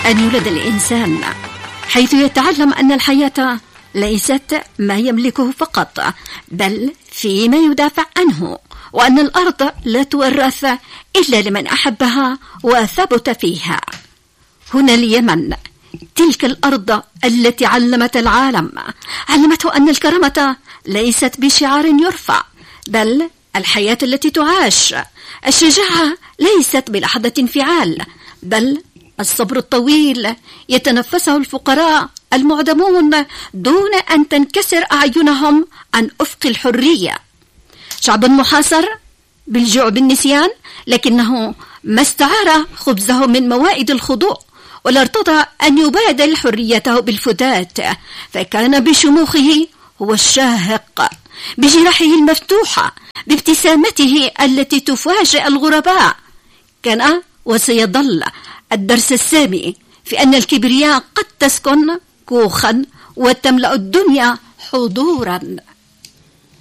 أن يولد الإنسان، حيث يتعلم أن الحياة ليست ما يملكه فقط، بل فيما يدافع عنه، وأن الأرض لا تورث إلا لمن أحبها وثبت فيها. هنا اليمن، تلك الأرض التي علمت العالم، علمته أن الكرامة ليست بشعار يرفع، بل الحياة التي تعاش. الشجاعة ليست بلحظة انفعال، بل الصبر الطويل يتنفسه الفقراء المعدمون دون أن تنكسر أعينهم عن أفق الحرية. شعب محاصر بالجوع بالنسيان، لكنه ما استعار خبزه من موائد الخضوع، ولا ارتضى أن يبادل حريته بالفتات، فكان بشموخه هو الشاهق، بجراحه المفتوحة، بابتسامته التي تفاجئ الغرباء. كان وسيظل الدرس السامي في أن الكبرياء قد تسكن كوخا وتملأ الدنيا حضورا.